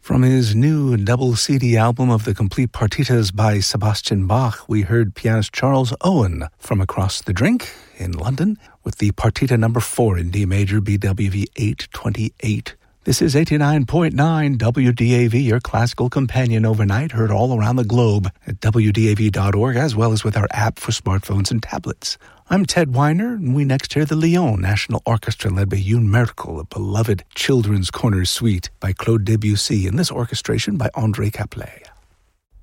From his new double CD album of the complete partitas by Sebastian Bach, we heard pianist Charles Owen from Across the Drink in London with the partita number 4 in D major, BWV 828. This is 89.9 WDAV, your classical companion overnight, heard all around the globe at WDAV.org, as well as with our app for smartphones and tablets. I'm Ted Weiner, and we next hear the Lyon National Orchestra led by Youn Merkel, a beloved children's corner suite by Claude Debussy, and this orchestration by André Caplet.